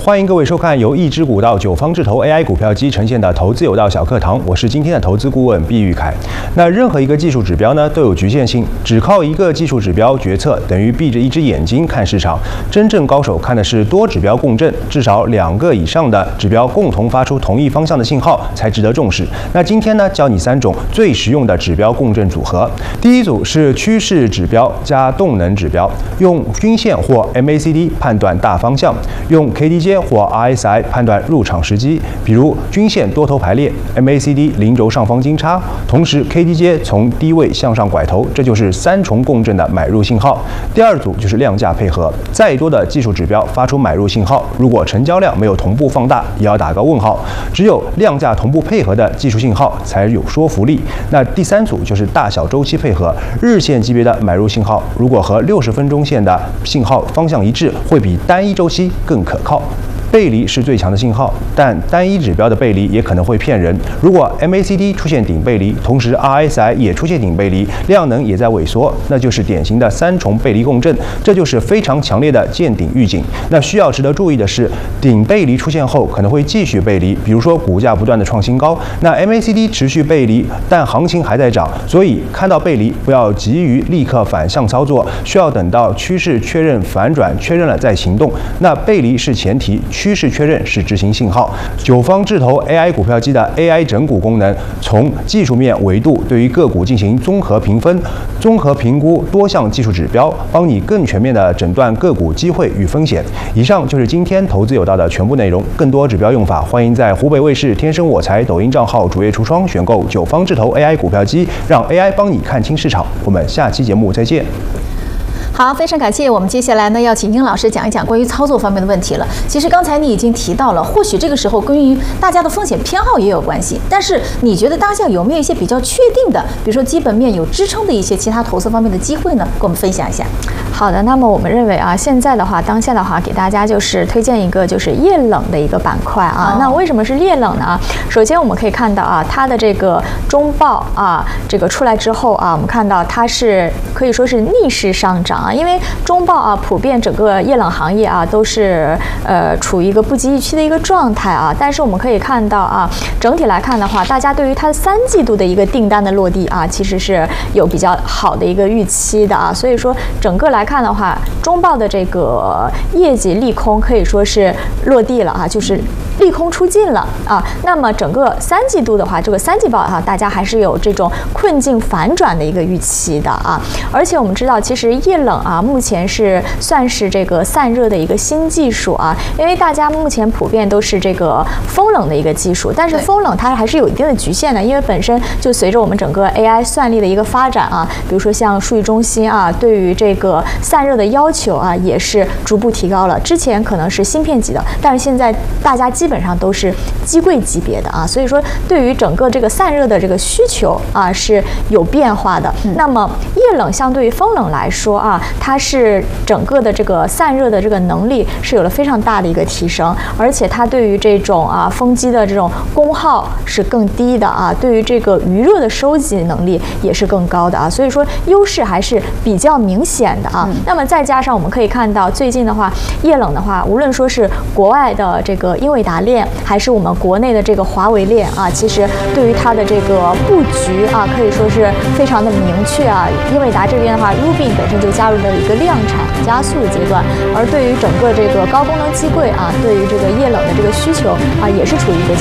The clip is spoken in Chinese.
欢迎各位收看由一只股到九方智投 AI 股票机呈现的投资有道小课堂，我是今天的投资顾问毕玉凯。那任何一个技术指标呢都有局限性，只靠一个技术指标决策等于闭着一只眼睛看市场。真正高手看的是多指标共振，至少2个以上的指标共同发出同一方向的信号才值得重视。那今天呢教你3种最实用的指标共振组合。第一组是趋势指标加动能指标，用均线或 MACD 判断大方向，用 KDJ 或 RSI 判断入场时机。比如均线多头排列 ，MACD 零轴上方金叉，同时 KDJ 从低位向上拐头，这就是3重共振的买入信号。第二组就是量价配合，再多的技术指标发出买入信号，如果成交量没有同步放大，也要打个问号。只有量价同步配合的技术信号才有说服力。那第3组就是大小周期配合，日线级别的买入信号，如果和60分钟线的信号方向一致，会比单一周期更可靠。背离是最强的信号，但单一指标的背离也可能会骗人。如果 MACD 出现顶背离，同时 RSI 也出现顶背离，量能也在萎缩，那就是典型的3重背离共振，这就是非常强烈的见顶预警。那需要值得注意的是，顶背离出现后可能会继续背离，比如说股价不断的创新高，那 MACD 持续背离，但行情还在涨，所以看到背离不要急于立刻反向操作，需要等到趋势确认反转确认了再行动。那背离是前提，趋势确认是执行信号。九方智投 AI 股票机的 AI 整股功能，从技术面维度对于个股进行综合评分、综合评估多项技术指标，帮你更全面的诊断个股机会与风险。以上就是今天投资有道的全部内容。更多指标用法，欢迎在湖北卫视天生我材抖音账号主页橱窗选购九方智投 AI 股票机，让 AI 帮你看清市场。我们下期节目再见。 好，非常感谢。我们接下来呢，要请殷老师讲一讲关于操作方面的问题了。其实刚才你已经提到了，或许这个时候跟于大家的风险偏好也有关系。但是你觉得当下有没有一些比较确定的，比如说基本面有支撑的一些其他投资方面的机会呢？跟我们分享一下。 好的，那么我们认为啊，现在的话，当下的话，给大家就是推荐一个就是液冷的一个板块啊。那为什么是液冷呢？首先我们可以看到啊，它的这个中报啊，这个出来之后啊，我们看到它是可以说是逆势上涨啊。因为中报啊，普遍整个液冷行业啊都是处于一个不及预期的一个状态啊。但是我们可以看到啊，整体来看的话，大家对于它3季度的一个订单的落地啊，其实是有比较好的一个预期的啊。所以说整个来看的话，中报的这个业绩利空可以说是落地了啊，就是利空出尽了啊。那么整个3季度的话，这个3季报啊，大家还是有这种困境反转的一个预期的啊。而且我们知道，其实液冷啊，目前是算是这个散热的一个新技术啊，因为大家目前普遍都是这个风冷的一个技术，但是风冷它还是有一定的局限的，因为本身就随着我们整个 AI 算力的一个发展啊，比如说像数据中心啊，对于这个散热的要求啊，也是逐步提高了。之前可能是芯片级的，但是现在大家基本上都是机柜级别的啊，所以说对于整个这个散热的这个需求啊是有变化的。那么液冷相对于风冷来说啊，它是整个的这个散热的这个能力是有了非常大的一个提升，而且它对于这种风机的这种功耗是更低的啊，对于这个余热的收集能力也是更高的啊，所以说优势还是比较明显的啊。那么再加上我们可以看到最近的话，液冷的话，无论说是国外的这个英伟达链，还是我们国内的这个华为链啊，其实对于它的这个布局啊，可以说是非常的明确啊。英伟达这边的话 ，Rubin 本身就加入了一个量产加速的阶段，而对于整个这个高功能机柜啊，对于这个液冷的这个需求啊，也是处于一个